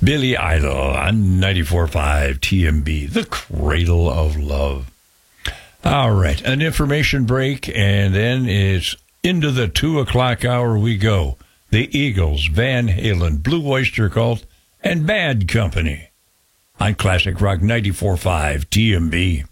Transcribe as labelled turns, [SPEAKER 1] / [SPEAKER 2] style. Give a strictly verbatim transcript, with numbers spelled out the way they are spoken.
[SPEAKER 1] Billy Idol on ninety-four point five T M B, the cradle of love. All right, an information break, and then it's into the two o'clock hour we go. The Eagles, Van Halen, Blue Oyster Cult, and Bad Company on Classic Rock ninety-four point five T M B.